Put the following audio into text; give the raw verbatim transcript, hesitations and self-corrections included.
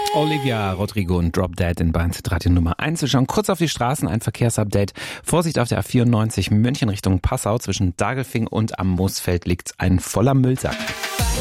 Olivia Rodrigo und Drop Dead in Bayern Radio Nummer eins. Wir schauen kurz auf die Straßen, ein Verkehrsupdate. Vorsicht auf der A vierundneunzig München Richtung Passau. Zwischen Dagelfing und am Moosfeld liegt ein voller Müllsack.